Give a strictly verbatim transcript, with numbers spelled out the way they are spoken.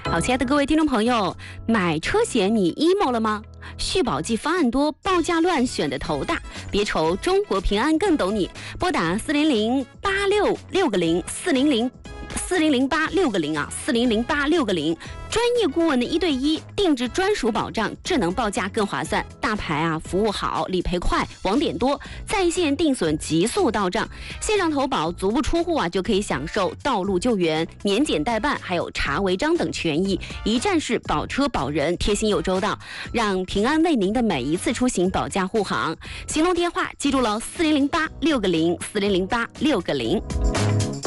好，亲爱的各位听众朋友，买车险你 emo 了吗？续保季方案多，报价乱，选的头大。别愁，中国平安更懂你。拨打四零零八六六个零四零零四零零八六个零啊，四零零八六个零。专业顾问的一对一定制专属保障，智能报价更划算。大牌啊，服务好，理赔快，网点多，在线定损急速到账。线上投保足不出户啊，就可以享受道路救援、年检代办，还有查违章等权益，一站式保车保人，贴心又周到，让平安为您的每一次出行保驾护航。行动电话记住了，四零零八六个零四零零八六个零。